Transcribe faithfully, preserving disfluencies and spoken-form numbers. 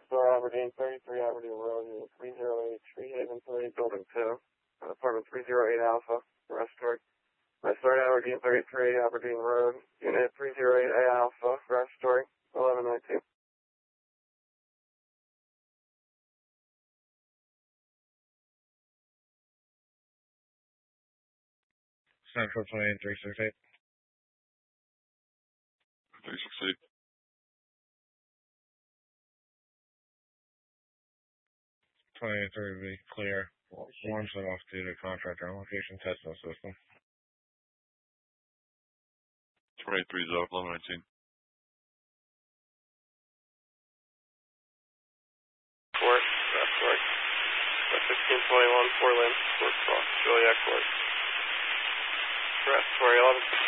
Store, Aberdeen, thirty-three Aberdeen Road, Unit three oh eight, Tree Haven three, Building two, uh, Apartment three oh eight Alpha, Rest Story. Rest Story, Aberdeen, thirty-three Aberdeen Road, Unit three oh eight A Alpha, Rest Story, eleven nineteen. Central Plane three six eight. three six eight. twenty-three B, clear. Warm set off due to contractor on location test no system. twenty-three is off, eleven nineteen. Court, Rest Story. fifteen twenty-one, four lane, Court Cross, Joliet Court. Rest Story, eleven